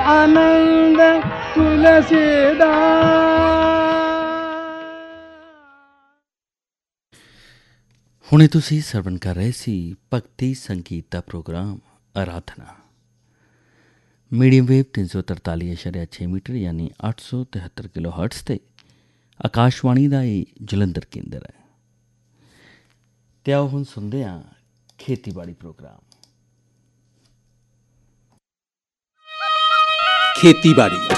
ਆਨੰਦ ਤੁਲਸੀਦਾਸ। ਹੁਣੇ ਤੁਸੀਂ ਸਰਵਣ ਕਰ ਰਹੇ ਸੀ ਭਗਤੀ ਸੰਗੀਤ ਦਾ ਪ੍ਰੋਗਰਾਮ ਆਰਾਧਨਾ, ਮੀਡੀਅਮ ਵੇਵ 343.6 ਮੀਟਰ ਯਾਨੀ 873 ਕਿਲੋ ਹਰਟਸ 'ਤੇ ਆਕਾਸ਼ਵਾਣੀ ਦਾ ਇਹ ਜਲੰਧਰ ਕੇਂਦਰ ਹੈ। ਅਤੇ ਆਓ ਹੁਣ ਸੁਣਦੇ ਹਾਂ ਖੇਤੀਬਾੜੀ ਪ੍ਰੋਗਰਾਮ। ਖੇਤੀਬਾੜੀ